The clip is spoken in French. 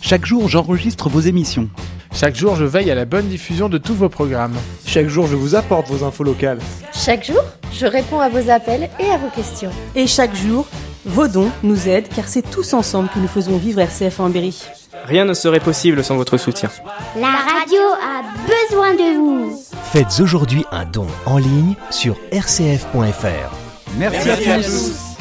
Chaque jour, j'enregistre vos émissions. Chaque jour, je veille à la bonne diffusion de tous vos programmes. Chaque jour, je vous apporte vos infos locales. Chaque jour, je réponds à vos appels et à vos questions. Et chaque jour, vos dons nous aident car c'est tous ensemble que nous faisons vivre RCF en Berry. Rien ne serait possible sans votre soutien. La radio a besoin de vous. Faites aujourd'hui un don en ligne sur rcf.fr. Merci à tous.